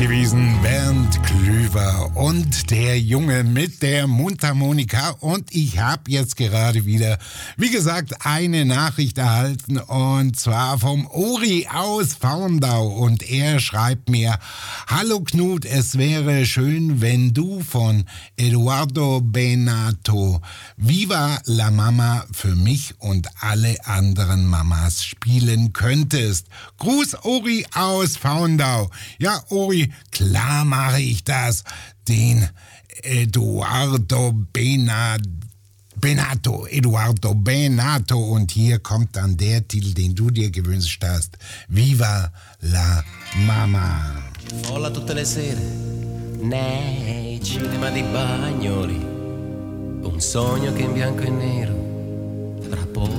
gewesen, Bernd Klüver und der Junge mit der Mundharmonika. Und ich habe jetzt gerade wieder, wie gesagt, eine Nachricht erhalten, und zwar vom Uri aus Faurndau. Und er schreibt mir: Hallo Knut, es wäre schön, wenn du von Eduardo Benato Viva la Mama für mich und alle anderen Mamas spielen könntest. Gruß Uri aus Faurndau. Ja, Uri, klar mache ich das. Den Eduardo Benato. Und hier kommt dann der Titel, den du dir gewünscht hast. Viva la Mama. Folla tutte le sere nei cinema di Bagnoli, un sogno che in bianco e nero fra poco